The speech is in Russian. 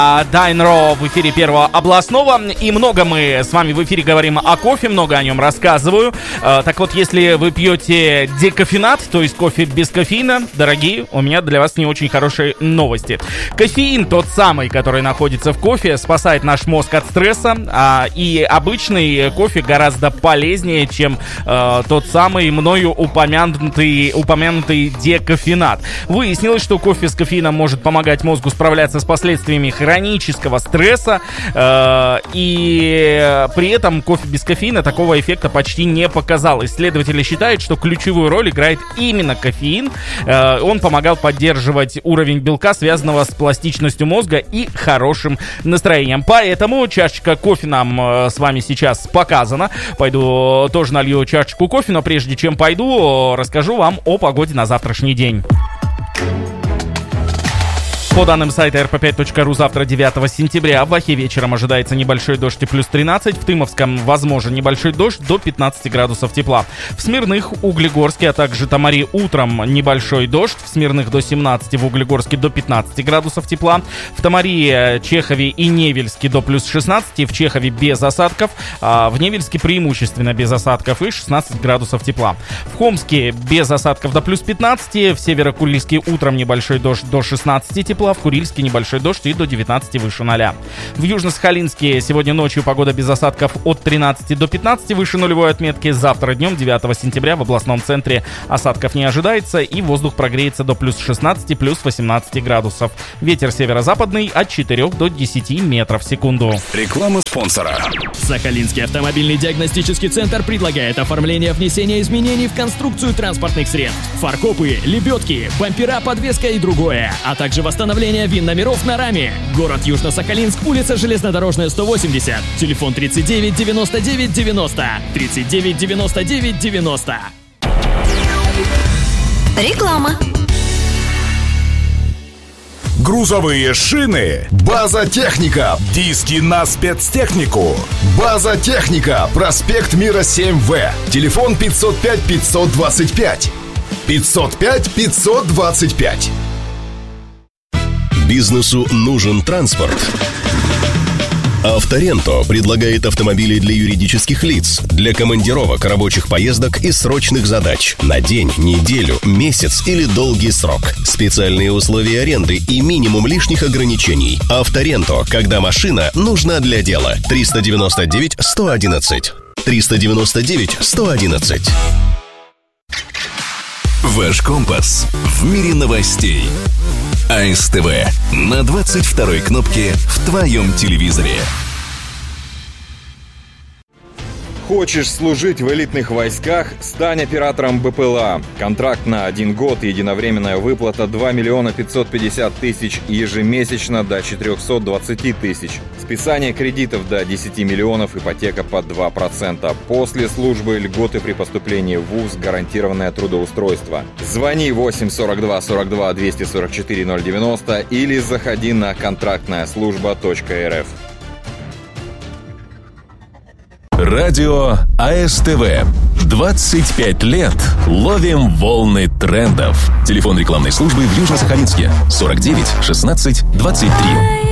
Дайнро в эфире Первого областного. И много мы с вами в эфире говорим о кофе, много о нем рассказываю. Так вот, если вы пьете декофенат, то есть кофе без кофеина, дорогие, у меня для вас не очень хорошие новости. Кофеин, тот самый, который находится в кофе, спасает наш мозг от стресса. И обычный кофе гораздо полезнее, чем тот самый мною упомянутый декофенат. Выяснилось, что кофе с кофеином может помогать мозгу справляться с последствиями хронического стресса, и при этом кофе без кофеина такого эффекта почти не показал. Исследователи считают, что ключевую роль играет именно кофеин. Он помогал поддерживать уровень белка, связанного с пластичностью мозга и хорошим настроением. Поэтому чашечка кофе нам с вами сейчас показана. Пойду тоже налью чашечку кофе, но прежде чем пойду, расскажу вам о погоде на завтрашний день. По данным сайта rp5.ru, завтра 9 сентября в Ахе вечером ожидается небольшой дождь и плюс 13. В Тымовском возможен небольшой дождь до 15 градусов тепла. В Смирных, Углегорске, а также Тамари утром небольшой дождь. В Смирных до 17, в Углегорске до 15 градусов тепла. В Тамари, Чехове и Невельске до плюс 16. В Чехове без осадков. А в Невельске преимущественно без осадков и 16 градусов тепла. В Хомске без осадков до плюс 15. В Северо-Курильске утром небольшой дождь до 16 тепла. В Курильске небольшой дождь и до 19 выше 0. В Южно-Сахалинске сегодня ночью погода без осадков от 13 до 15 выше нулевой отметки. Завтра днем 9 сентября в областном центре осадков не ожидается и воздух прогреется до плюс 16, плюс 18 градусов. Ветер северо-западный от 4 до 10 метров в секунду. Реклама спонсора. Сахалинский автомобильный диагностический центр предлагает оформление внесения изменений в конструкцию транспортных средств. Фаркопы, лебедки, бампера, подвеска и другое, а также восстановление ВИН-номеров на раме. Город Южно-Сахалинск, улица Железнодорожная, 180. Телефон 39 99 90. 39 99 90. Реклама. Грузовые шины. База Техника. Диски на спецтехнику. База Техника. Проспект Мира 7В. Телефон 505 525. 505 525. Бизнесу нужен транспорт. Авторенто предлагает автомобили для юридических лиц, для командировок, рабочих поездок и срочных задач на день, неделю, месяц или долгий срок. Специальные условия аренды и минимум лишних ограничений. Авторенто, когда машина нужна для дела. 399 111. 399 111. Ваш компас в мире новостей. АСТВ на 22-й кнопке в твоем телевизоре. Хочешь служить в элитных войсках? Стань оператором БПЛА. Контракт на 1 год, единовременная выплата 2 миллиона 550 тысяч, ежемесячно до 420 тысяч. Списание кредитов до 10 миллионов, ипотека под 2%. После службы льготы при поступлении в ВУЗ, гарантированное трудоустройство. Звони 8 42 42 244 090 или заходи на контрактная-служба.рф. Радио АСТВ. 25 лет ловим волны трендов. Телефон рекламной службы в Южно-Сахалинске 49 16 23.